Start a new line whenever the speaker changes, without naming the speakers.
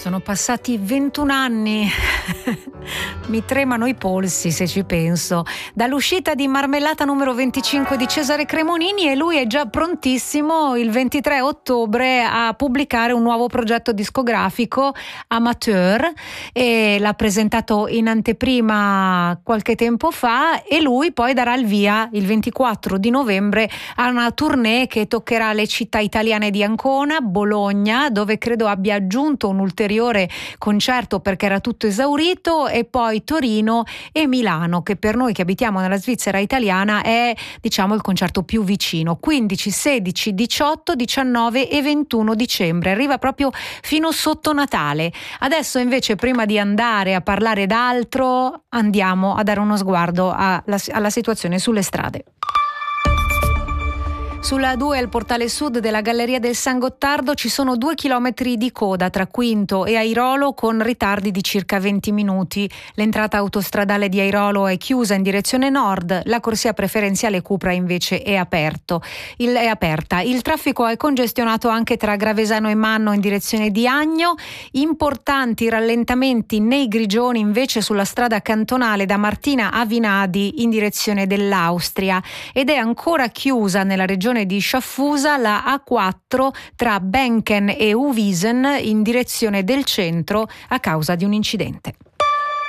Sono passati 21 anni, mi tremano i polsi se ci penso, dall'uscita di Marmellata numero 25 di Cesare Cremonini, e lui è già prontissimo il 23 ottobre a pubblicare un nuovo progetto discografico, Amateur, e l'ha presentato in anteprima qualche tempo fa, e lui poi darà il via il 24 di novembre a una tournée che toccherà le città italiane di Ancona, Bologna, dove credo abbia aggiunto un ulteriore concerto perché era tutto esaurito, e poi Torino e Milano, che per noi che abitiamo nella Svizzera italiana è, diciamo, il concerto più vicino. 15, 16, 18, 19 e 21 dicembre, arriva proprio fino sotto Natale. Adesso invece, prima di andare a parlare d'altro, andiamo a dare uno sguardo alla situazione sulle strade. Sulla A2 al portale sud della Galleria del San Gottardo ci sono 2 chilometri di coda tra Quinto e Airolo, con ritardi di circa 20 minuti. L'entrata autostradale di Airolo è chiusa in direzione nord, la corsia preferenziale Cupra invece è aperta. Il traffico è congestionato anche tra Gravesano e Manno in direzione di Agno. Importanti rallentamenti nei Grigioni invece sulla strada cantonale da Martina a Vinadi in direzione dell'Austria, ed è ancora chiusa nella regione di Sciaffusa la A4 tra Benken e Uvisen in direzione del centro a causa di un incidente.